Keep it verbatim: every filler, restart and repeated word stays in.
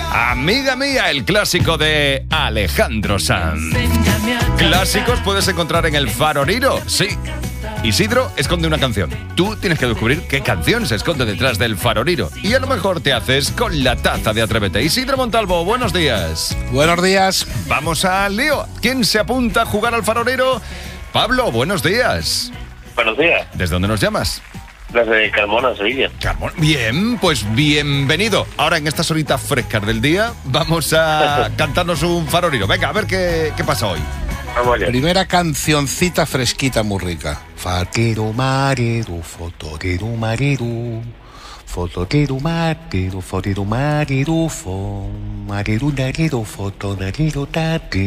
Amiga mía, el clásico de Alejandro Sanz. Clásicos puedes encontrar en el Faroriro, sí. Isidro esconde una canción. Tú tienes que descubrir qué canción se esconde detrás del Faroriro. Y a lo mejor te haces con la taza de Atrévete. Isidro Montalvo, buenos días. Buenos días. Vamos al lío. ¿Quién se apunta a jugar al Faroriro? Pablo, buenos días. Buenos días. ¿Desde dónde nos llamas? Desde Carmona, Sevilla. Carmona. Bien, pues bienvenido. Ahora en estas horitas frescas del día vamos a cantarnos un Faroriro. Venga, a ver qué, qué pasa hoy. Vamos allá. Primera cancioncita fresquita, muy rica. Fatiru mariru, fotoriru mariru, fotoriru mariru, fotoriru mariru, fo, mariru nariru, fotoriru tati.